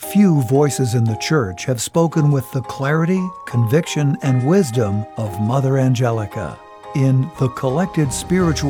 Few voices in the church have spoken with the clarity, conviction, and wisdom of Mother Angelica. In The Collected Spiritual